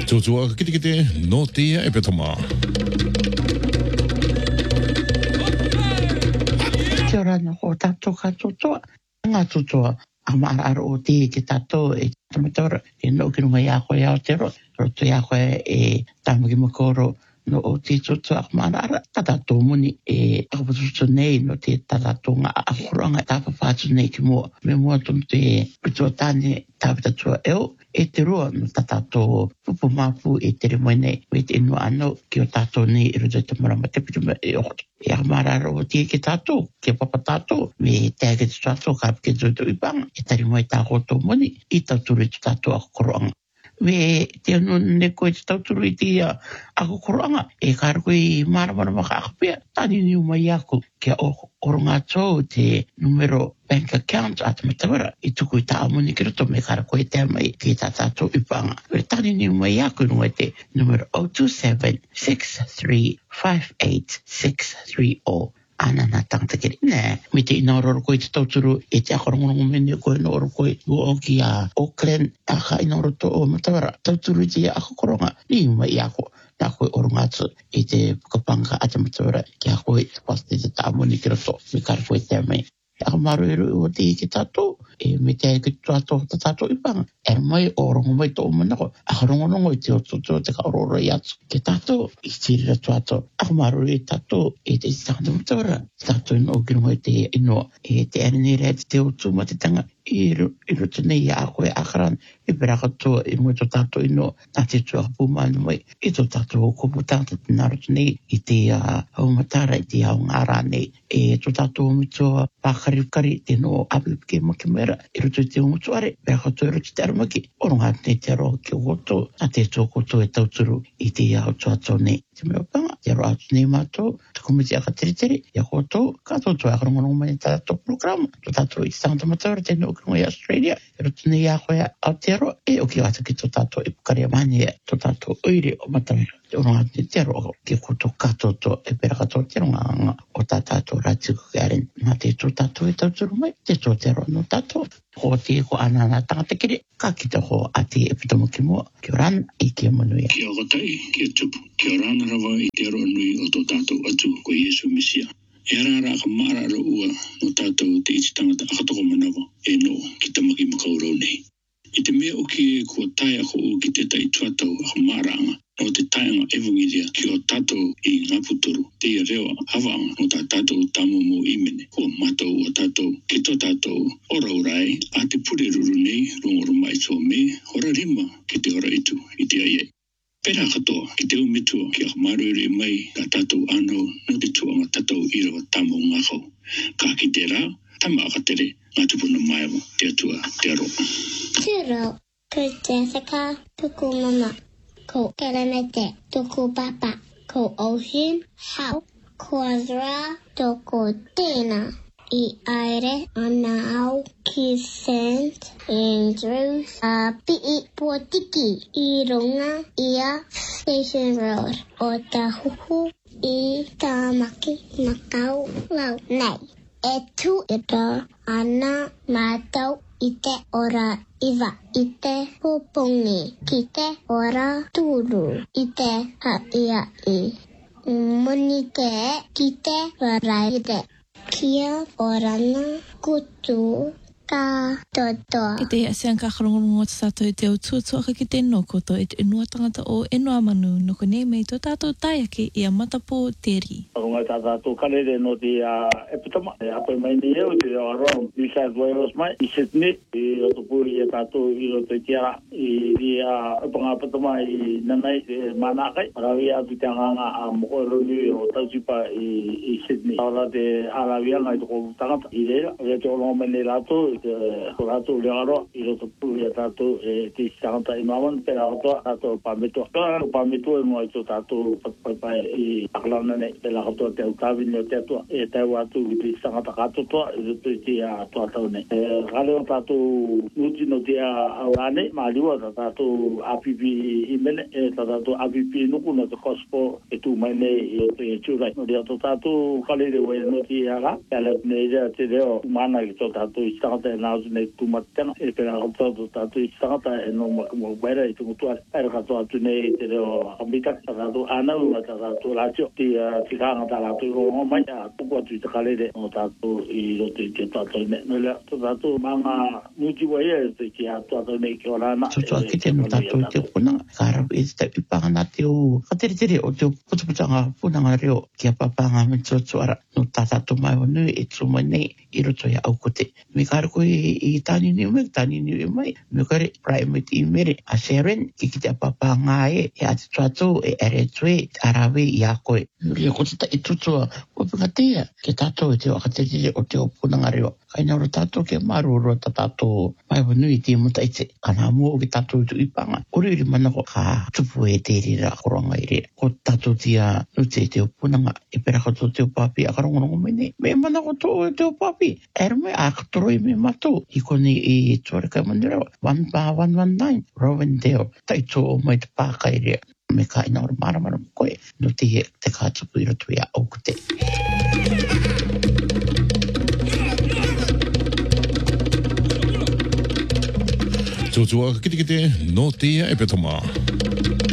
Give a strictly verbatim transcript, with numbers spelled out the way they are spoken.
Tutua kiti kiti no tia e petoma. Kia ora na ko tātou katotoa. Ngā tutoa a mararo o te ki tātou e tamatora e no ki runga i a koe ao te ro. Roto i a koe e tamaki makoro no o te tutoa a marara. Ta tātou muni e akapatutu nei no te tātou ngā akuranga tāpapātu nei ki mua. Me mua tonu te pitua tāne tāpitatua eo. E te roa no ta tātou pupu māpu e tere moe nei. Me te inua anō ki o tātou nei i ruto te marama te pituma e okoto. E a marara o tia ki tātou, ki papa tātou, me te ake te tātou ka apike tuto i panga. E tari moe tā koto moni, i tauturu i te tātou ako koroanga. Me te anu ne koe te tauturu i te ako koroanga, e kāra koe i maramara maka akapia, tani ni umai ako, kia o orunga tō te numero bank account at matawara, i tuku i tā amuni ki roto me kāra koe te amai ki tā tātou i panga. Me tani ni umai ako nunga te numero zero two seven six three five eight six three zero. Ana na tangata kiri. Nē, me te ina ororo koe te tauturu e te akorongorongo mene koe no oro koe o ki a Auckland a ka ina oro to o matawara. Tauturu i te akakoronga ni uma i ako. Nā koe orunga atu i te pukapanga a te matawara ki a koe te paste te tāmoni ki roto. Me kara koe te amai. A maru eru o te ki tātou, e me te ki tātou ta tātou i panga. E mai o rongo mai tō manako. A rongo i te o tō te ka ororo i atu. Ke tātou i tirira tātou. A maru e tātou e te tātou matawara. Tātou ino o kino mai te ino e te aninere te te o tūma te tanga. I rutu nei a koe akaran e peraka toa i mo tō tātou ino nā te tua pūmanu mai. I tō tātou o kopu tātou te narutu nei i te haumatara i te hau ngāra nei. E tō tātou o mitua pākarikari te no apipike maki mera i rutu i te umutuare. Peraka toa i rutu te aramaki. Oronga nei te aroa ki o koto nā te tō koto e tauturu i te hau tātou nei. Te mea panga, te aroa atu nei mātou, te komiti aka tere tere, ia koto, kātou toa akarongorongo mai tātou programa. Tō tātou i tangata matawara te no i Australia, e roto nei a koe Aotearoa, e o ki atu ki tō tātou i pukaria mani e tō tātou oire o matawera. Te oronga te te aroa ki koto katoto e peraka tō te ronga o tā tātou rātiku karen. Nā te tō tātou e tauturu mai, te tō te aroa no tātou. Ko te ko ana nā tangata kere, ka kita ho a te e pitomo ki mua, ki orana i ki amanuia. Ki agotai, ki tupu, ki orana rawa i te aroa nui o tō tātou atu ko Iesu Mesia. E rara ka marara ua no tātou te iti tangata akatoko manawa e no ki tamaki makaurau nei. I te mea o ki kua tai ako o ki te tai tuatau a maranga no te tainga evangelia ki o tātou i ngā puturu. Te ia rewa hawaanga no tā tātou tamo mo imene kua matau o tātou ki tō tātou ora orai a te pure ruru nei rongoro mai so me hora rima ki te ora itu i te aiei. Pera katoa ki te umitua ki a marere mai ka tātou anō no te tuanga tātou irawa tamo ngakau. Ka ki te rā, tama akatere ngā tupuna maiwa te atua te aro. Te aro, ko Jessica, tuku mama, ko Keramete, tuku papa, ko Ocean, Hau, ko Azra, tuku Tina. I aere ana au ki Saint Andrews a pi'i puatiki i runga ia Station Road o Tahuhu i Tamaki Makau lau nei. E tu i rā ana mātau i te ora iwa, i te pupungi, ki te ora tūru, i te haia i. Muni te ki te waraire. Kia orana kutu ka toto. E te asean ka karongorongo te tātou e te au tuatua ki te no koto e te inua tangata o Enoa Manu no konei mei tō tātou taiake i a matapo te ri. Aronga tā tātou karere no te uh, epitama. E hapai mai ni eo te aroa New South Wales mai i Sydney i roto pūri e tātou i roto i tiara i i uh, epanga epitama i nanai e manakai. Arawi atu te anganga a moko ronu o tausipa i, i Sydney. Aora te arawianga i toko tangata i reira. E te oronga mene rātou ko rātou learo i roto pūri e tātou e te tangata i maman pera rotoa tātou pāmetua. Tātou pāmetua e mua i tō tātou patpaipai i akalana nei pera rotoa te au tāwini o te atua e tau atu i te tangata katotoa i roto i te atua tau nei. E kare o tātou nuti no te aurane maariwa tā tātou A P P i mene e tā tātou A P P nuku no te kospo e tū mai nei i roto i tūrai. No rea tō tātou kare reo e no te ara e alep nei rea te reo umana ki tō tātou i tangata te nā nei tumatanga e pera katoa tātou i tangata e no makamu waira i tungu tua e katoa atu nei te reo amita tātou anau a tātou rātio ti tikanga tā rātou i rongo mai a tuku atu i takalere o tātou i roto i te tātou nei no lea tātou manga muti waia e te ki a tātou nei ki o rāna Tutua ki te no tātou i te punanga kārapu i te pipanga te o katere tere o te putaputanga punanga reo ki a papanga me tuatuara no tātou mai o nui e tū mai nei i roto i au kote. Me kāra koe i tāni niu me, tāni niu e mai, me kare primate i mere a Sharon ki ki te papa ngā e e ati tuatou e ere tue arawe i a koe. Ria ko te ta i tutua o pika tea ke tātou e te wakatere o te o punanga reo. Kaina ora tātou ke maru ora ta tātou mai o nui te muta i te kana mua o ki tātou i tu ipanga. Ori uri mana ko ka tupu e te rira koronga i rea. Ko tātou tia nute te o punanga e pera kato te o papi a karongonongo mene. Me mana ko tō e te o papi. Ere me a katoroi me matou. I kone i tuare kai mandireo. one bar one one nine Rowendale. Tai tō o mai te pāka i rea. Me ka ina ora maramara mo koe. No te he te kātupu i roto i a aukute. Tutua kite kite no tia e pe toma.